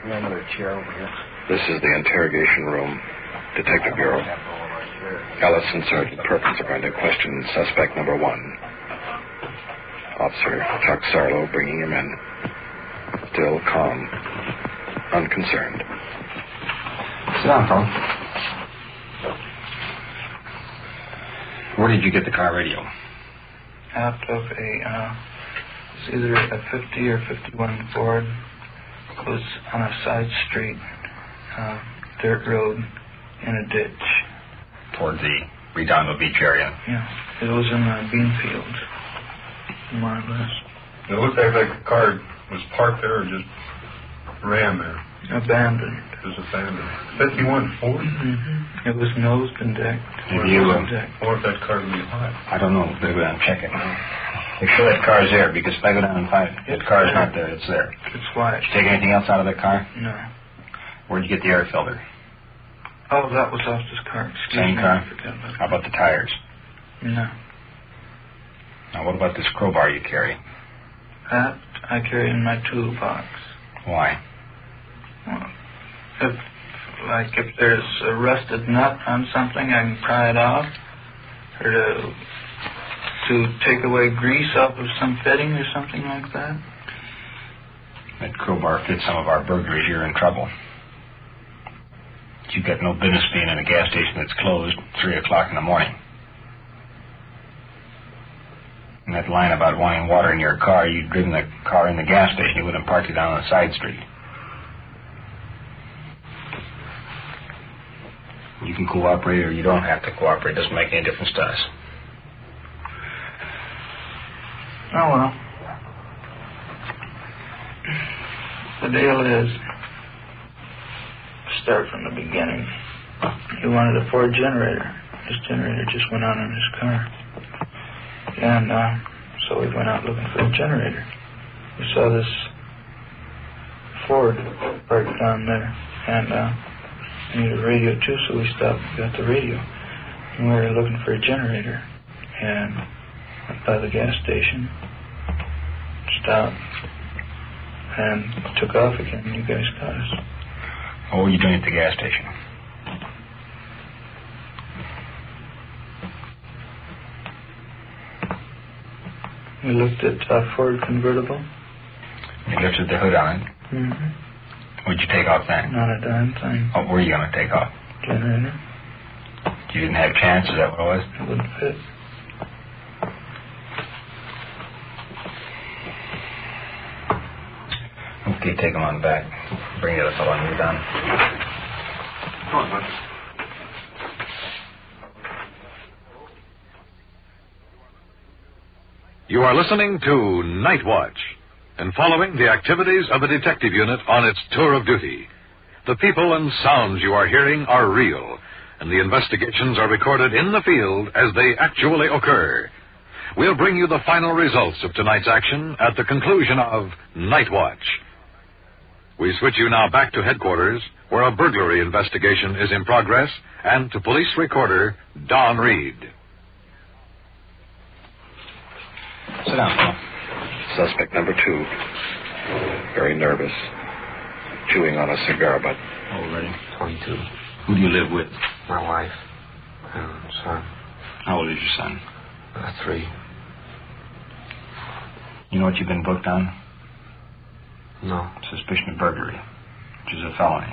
We got another chair over here. This is the interrogation room. Detective Bureau. Ellis and Sergeant Perkins are going to question suspect number 1. Officer Chuck Sarlo bringing him in. Still calm. Unconcerned. Sit down, fella. Where did you get the car radio? Out of it's either a 50 or 51 Ford. It was on a side street, dirt road, in a ditch. Toward the Redondo Beach area? Yeah, it was in a bean field, more or less. It looked like the car was parked there or just ran there. Abandoned. Just abandoned. 51 Ford? Mm-hmm. It was nosed and decked. Have you, I wonder if that car would be hot. I don't know. Better go down and check it. Make sure that car's there, because if I go down and find it, that car's not there, it's there. It's white. Did you take anything else out of that car? No. Where'd you get the air filter? Oh, that was off this car. Same car? I forgot about How about the tires? No. Now, what about this crowbar you carry? That I carry in my toolbox. Why? Well, if there's a rusted nut on something, I can pry it off. Or to take away grease off of some fitting or something like that. That crowbar fits some of our burglaries. You're in trouble. You've got no business being in a gas station that's closed 3 o'clock in the morning. And that line about wanting water in your car, you'd driven the car in the gas station. You wouldn't have parked it down on the side street. You can cooperate or you don't have to cooperate. It doesn't make any difference to us. Oh, well. The deal is, start from the beginning. He wanted a Ford generator. His generator just went on in his car. And so we went out looking for a generator. We saw this Ford parked down there. And we needed a radio too, so we stopped and got the radio. And we were looking for a generator. And went by the gas station, stopped, and took off again. You guys got us. What were you doing at the gas station? We looked at a Ford convertible. You lifted the hood on it. Mm-hmm. What'd you take off then? Not a darn thing. What were you going to take off? Generator. You didn't have a chance, is that what it was? It wouldn't fit. Okay, take him on back. Bring the other fellow and you're done. Come on, bud. You are listening to Night Watch and following the activities of the detective unit on its tour of duty. The people and sounds you are hearing are real, and the investigations are recorded in the field as they actually occur. We'll bring you the final results of tonight's action at the conclusion of Night Watch. We switch you now back to headquarters, where a burglary investigation is in progress, and to police recorder Don Reed. Sit down, Paul. Suspect number 2. Very nervous. Chewing on a cigar butt. How old are you? 22. Who do you live with? My wife and son. How old is your son? 3. You know what you've been booked on? No. Suspicion of burglary, which is a felony.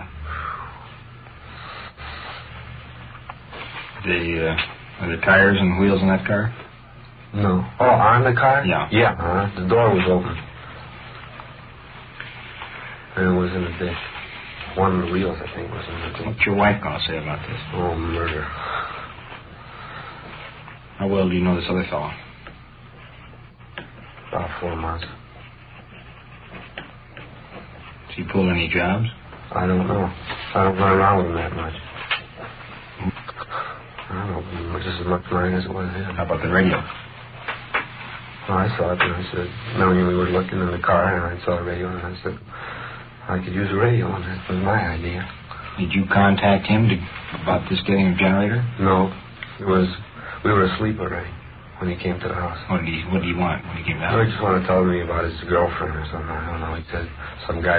Are the tires and wheels in that car? No. Oh, on the car? Yeah. Yeah. The door was open. And it was in the ditch. One of the wheels, I think, was in the ditch. What's your wife going to say about this? Oh, murder. How well do you know this other fellow? About 4 months. Does he pull any jobs? I don't know. I don't run around with him that much. I don't know, just as much mine as it was him. How about the radio? Well, I saw it, and I said, knowing we were looking in the car, and I saw the radio, and I said, I could use a radio, and that was my idea. Did you contact him about this getting a generator? No. We were asleep already when he came to the house. What did he want when he came out? He just wanted to tell me about his girlfriend or something. I don't know. He said some guy